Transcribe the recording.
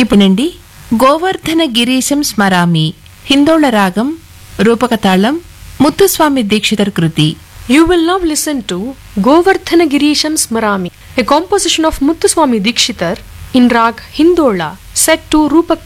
ఇప్పుడండి గోవర్ధన గిరీశం స్మరామి హిందోళ రాగం రూపకతాళం ముత్తుస్వామి దీక్షితర్ కృతి. You will now listen to Govardhana Girisham Smarami, a composition of Muthuswami Dikshitar in Rag Hindola, set to Rupak